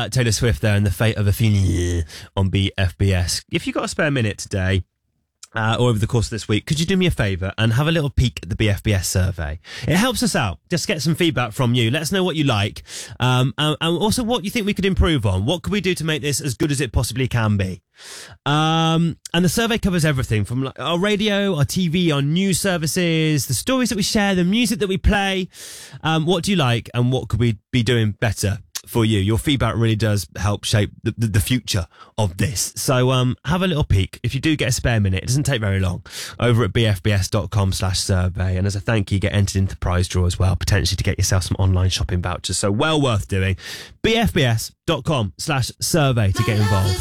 Taylor Swift there and The Fate of Ophelia on BFBS. If you've got a spare minute today, or over the course of this week, could you do me a favour and have a little peek at the BFBS survey? It helps us out. Just get some feedback from you. Let us know what you like, and also what you think we could improve on. What could we do to make this as good as it possibly can be? And the survey covers everything from like our radio, our TV, our news services, the stories that we share, the music that we play. What do you like and what could we be doing better for you? Your feedback really does help shape the future of this. So have a little peek. If you do get a spare minute, it doesn't take very long, over at bfbs.com/survey. And as a thank you, get entered into the prize draw as well, potentially to get yourself some online shopping vouchers. So well worth doing. bfbs.com/survey to get involved.